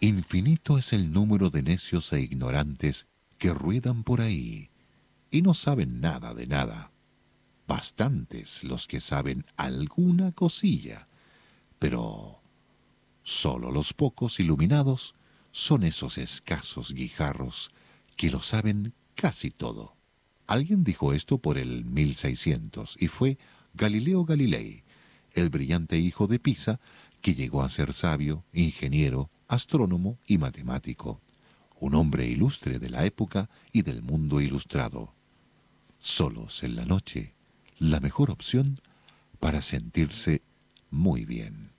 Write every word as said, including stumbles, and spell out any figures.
Infinito es el número de necios e ignorantes que ruedan por ahí y no saben nada de nada. Bastantes los que saben alguna cosilla, pero solo los pocos iluminados son esos escasos guijarros que lo saben casi todo. Alguien dijo esto por el mil seiscientos y fue Galileo Galilei, el brillante hijo de Pisa que llegó a ser sabio, ingeniero, astrónomo y matemático, un hombre ilustre de la época y del mundo ilustrado. Solos en la noche, la mejor opción para sentirse muy bien.